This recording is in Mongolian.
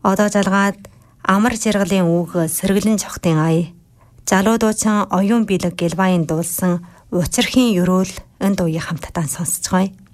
Одоо жалгаад амар жаргалын үг сэргэлэн цогтын ая. Залуу дуучин оюун бэлэг Гэлбаийн дуулсан учирхийн өрөөл энэ дуугийн хамтдаа сонсцгоё.